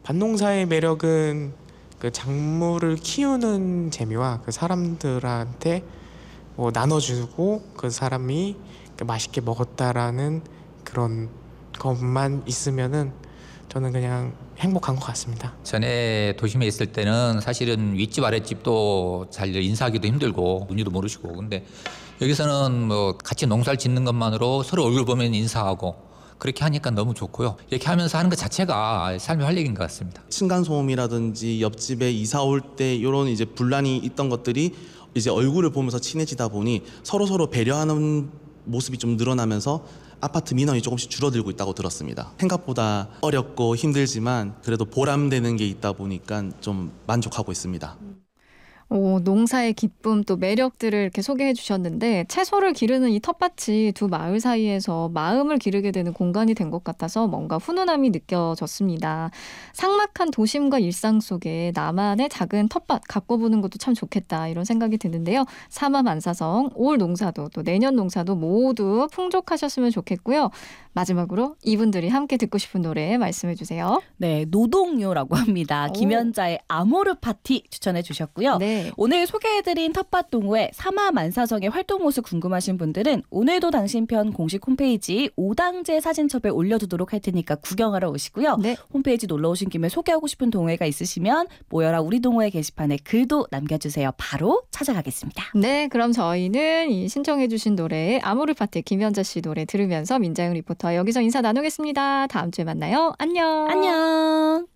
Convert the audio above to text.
밭농사의 매력은 그 작물을 키우는 재미와 그 사람들한테 뭐 나눠주고 그 사람이 그 맛있게 먹었다라는 그런 것만 있으면은 저는 그냥 행복한 것 같습니다. 전에 도심에 있을 때는 사실은 윗집 아랫집도 잘 인사하기도 힘들고 눈이도 모르시고, 근데 여기서는 뭐 같이 농사를 짓는 것만으로 서로 얼굴 보면 인사하고 그렇게 하니까 너무 좋고요. 이렇게 하면서 하는 것 자체가 삶의 활력인 것 같습니다. 층간소음이라든지 옆집에 이사 올 때 이런 이제 분란이 있던 것들이 이제 얼굴을 보면서 친해지다 보니 서로 배려하는 모습이 좀 늘어나면서 아파트 민원이 조금씩 줄어들고 있다고 들었습니다. 생각보다 어렵고 힘들지만 그래도 보람되는 게 있다 보니까 좀 만족하고 있습니다. 농사의 기쁨 또 매력들을 이렇게 소개해 주셨는데 채소를 기르는 이 텃밭이 두 마을 사이에서 마음을 기르게 되는 공간이 된 것 같아서 뭔가 훈훈함이 느껴졌습니다. 삭막한 도심과 일상 속에 나만의 작은 텃밭 갖고 보는 것도 참 좋겠다 이런 생각이 드는데요. 사마만사성 올 농사도 또 내년 농사도 모두 풍족하셨으면 좋겠고요. 마지막으로 이분들이 함께 듣고 싶은 노래 말씀해 주세요. 네, 노동요라고 합니다. 오. 김연자의 아모르 파티 추천해 주셨고요. 네. 오늘 소개해드린 텃밭동호회 사마만사성의 활동 모습 궁금하신 분들은 오늘도 당신 편 공식 홈페이지 오당제 사진첩에 올려두도록 할 테니까 구경하러 오시고요. 네. 홈페이지 놀러 오신 김에 소개하고 싶은 동호회가 있으시면 모여라 우리 동호회 게시판에 글도 남겨주세요. 바로 찾아가겠습니다. 네, 그럼 저희는 이 신청해 주신 노래 아모르 파티 김연자 씨 노래 들으면서 민자영 리포터 여기서 인사 나누겠습니다. 다음 주에 만나요. 안녕. 안녕.